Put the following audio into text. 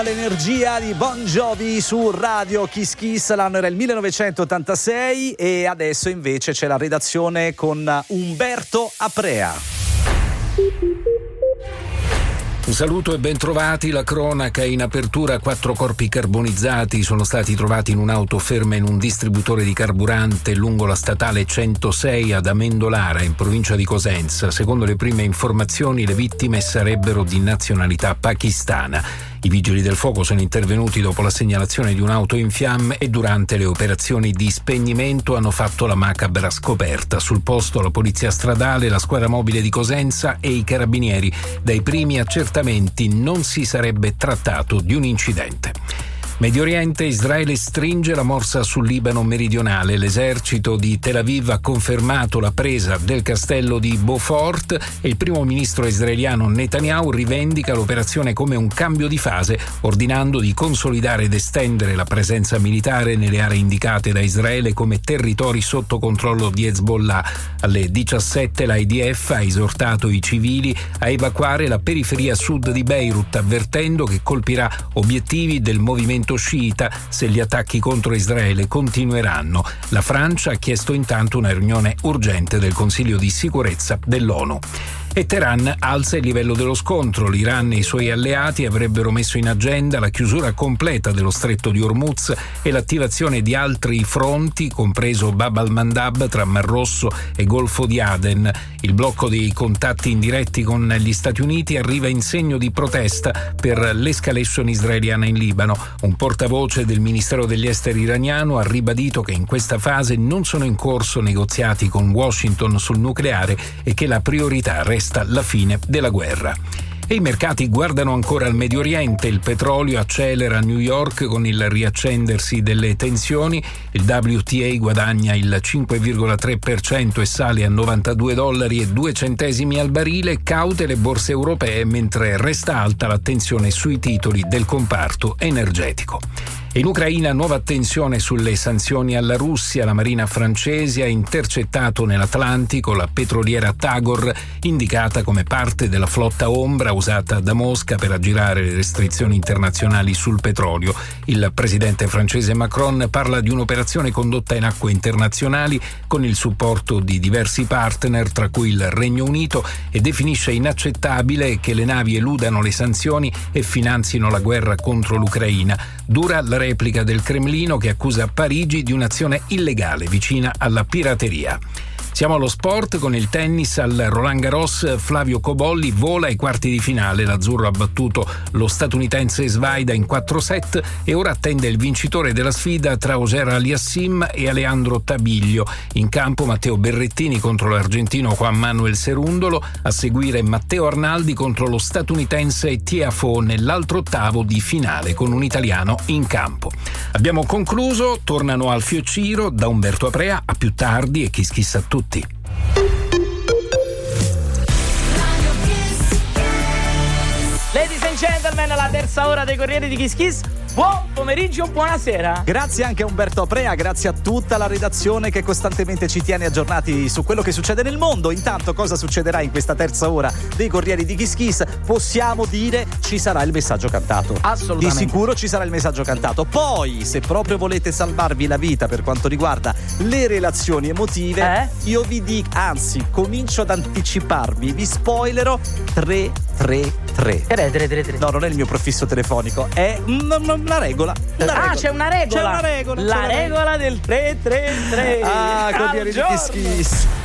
L'energia di Bon Jovi su Radio Kiss Kiss, l'anno era il 1986 e adesso invece c'è la redazione con Umberto Aprea. Un saluto e bentrovati. La cronaca in apertura: 4 corpi carbonizzati sono stati trovati in un'auto ferma in un distributore di carburante lungo la statale 106 ad Amendolara, in provincia di Cosenza. Secondo le prime informazioni, le vittime sarebbero di nazionalità pakistana. I vigili del fuoco sono intervenuti dopo la segnalazione di un'auto in fiamme e durante le operazioni di spegnimento hanno fatto la macabra scoperta. Sul posto la polizia stradale, la squadra mobile di Cosenza e i carabinieri. Dai primi accertamenti non si sarebbe trattato di un incidente. Medio Oriente: Israele stringe la morsa sul Libano meridionale. L'esercito di Tel Aviv ha confermato la presa del castello di Beaufort e il primo ministro israeliano Netanyahu rivendica l'operazione come un cambio di fase, ordinando di consolidare ed estendere la presenza militare nelle aree indicate da Israele come territori sotto controllo di Hezbollah. Alle 17 l'IDF ha esortato i civili a evacuare la periferia sud di Beirut, avvertendo che colpirà obiettivi del movimento sciita se gli attacchi contro Israele continueranno. La Francia ha chiesto intanto una riunione urgente del Consiglio di sicurezza dell'ONU. E Teheran alza il livello dello scontro. L'Iran e i suoi alleati avrebbero messo in agenda la chiusura completa dello stretto di Hormuz e l'attivazione di altri fronti, compreso Bab al-Mandab tra Mar Rosso e Golfo di Aden. Il blocco dei contatti indiretti con gli Stati Uniti arriva in segno di protesta per l'escalation israeliana in Libano. Un portavoce del Ministero degli Esteri iraniano ha ribadito che in questa fase non sono in corso negoziati con Washington sul nucleare e che la priorità resta la fine della guerra. E i mercati guardano ancora al Medio Oriente. Il petrolio accelera a New York con il riaccendersi delle tensioni. Il WTI guadagna il 5,3% e sale a $92,02 al barile. Caute le borse europee, mentre resta alta l'attenzione sui titoli del comparto energetico. In Ucraina nuova attenzione sulle sanzioni alla Russia. La marina francese ha intercettato nell'Atlantico la petroliera Tagor, indicata come parte della flotta ombra usata da Mosca per aggirare le restrizioni internazionali sul petrolio. Il presidente francese Macron parla di un'operazione condotta in acque internazionali con il supporto di diversi partner, tra cui il Regno Unito, e definisce inaccettabile che le navi eludano le sanzioni e finanzino la guerra contro l'Ucraina. Dura la replica del Cremlino, che accusa Parigi di un'azione illegale vicina alla pirateria. Siamo allo sport con il tennis. Al Roland Garros Flavio Cobolli vola ai quarti di finale. L'azzurro ha battuto lo statunitense Svajda in 4 set e ora attende il vincitore della sfida tra Auger Aliassime e Aleandro Tabiglio. In campo Matteo Berrettini contro l'argentino Juan Manuel Cerundolo, a seguire Matteo Arnaldi contro lo statunitense Tiafoe nell'altro ottavo di finale con un italiano in campo. Abbiamo concluso, tornano Alfio e Ciro da Umberto Aprea. A più tardi e Kiss Kiss a tutti. Ladies and gentlemen, la terza ora dei Corrieri di Kiss Kiss. Buon pomeriggio, buonasera. Grazie anche a Umberto Aprea, grazie a tutta la redazione che costantemente ci tiene aggiornati su quello che succede nel mondo. Intanto, cosa succederà in questa terza ora dei Corrieri di Kiss Kiss? Possiamo dire ci sarà il messaggio cantato. Assolutamente. Di sicuro ci sarà il messaggio cantato. Poi, se proprio volete salvarvi la vita per quanto riguarda le relazioni emotive, io vi dico, anzi, comincio ad anticiparvi, vi spoilerò 333. 3. No, non è il mio prefisso telefonico, è una regola. C'è una regola. C'è una regola. La regola del 333. Corrieri di Kiss Kiss.